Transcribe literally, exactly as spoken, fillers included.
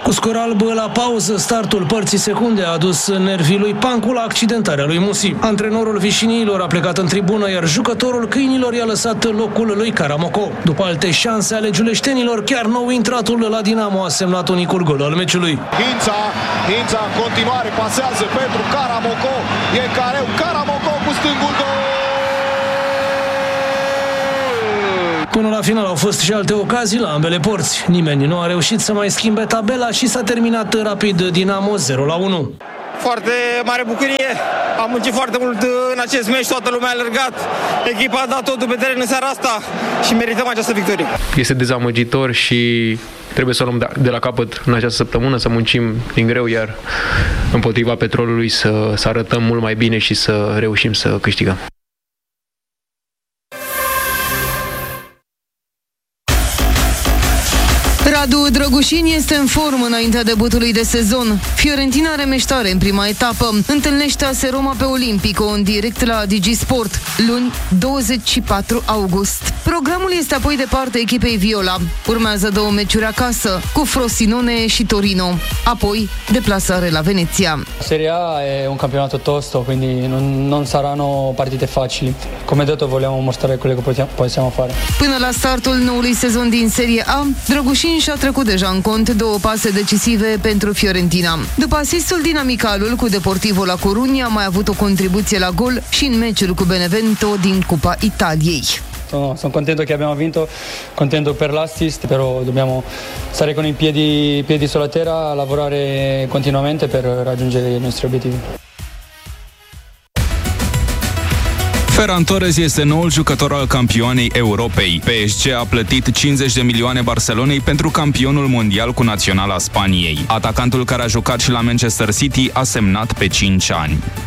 Cu scor alb la pauză, startul părții secunde a adus nervii lui Pancu la accidentarea lui Musi. Antrenorul vișiniilor a plecat în tribună, iar jucătorul câinilor i-a lăsat locul lui Karamoco. După alte șanse ale giuleștenilor, chiar nou intratul la Dinamo a semnat unicul gol al meciului. Hința, Hința în continuare pasează pentru Karamoco. E careu, Karamoco cu stângul, gol! Până la final au fost și alte ocazii la ambele porți. Nimeni nu a reușit să mai schimbe tabela și s-a terminat rapid Dinamo zero la unu. Foarte mare bucurie. Am muncit foarte mult în acest meci, toată lumea a alergat. Echipa a dat totul pe teren în seara asta și merităm această victorie. Este dezamăgitor și trebuie să o luăm de la capăt în această săptămână, să muncim din greu, iar împotriva Petrolului să, să arătăm mult mai bine și să reușim să câștigăm. Radu Drăgușin este în formă înaintea debutului de sezon. Fiorentina remeștare în prima etapă. Întâlnește A S Roma pe Olimpico în direct la Digi Sport, luni douăzeci și patru august. Programul este apoi de partea echipei Viola. Urmează două meciuri acasă, cu Frosinone și Torino. Apoi, deplasare la Venezia. Serie A è un campionato tosto, quindi non, non saranno partite facili. Come detto, vogliamo mostrare quello che possiamo fare. Până la startul noului sezon din Serie A, Drăgușin și-a trecut deja în cont două pase decisive pentru Fiorentina. După asistul din amicalul cu Deportivo La Coruña, a mai avut o contribuție la gol și în meciul cu Benevento din Cupa Italiei. No, sono contento che abbiamo vinto, contento per l'assist, però dobbiamo stare con i piedi, piedi sulla terra, lavorare continuamente per raggiungere i nostri obiettivi. Ferran Torres este noul jucător al campioanei Europei. P S G a plătit cincizeci de milioane Barcelonei pentru campionul mondial cu naționala Spaniei. Atacantul care a jucat și la Manchester City a semnat pe cinci ani.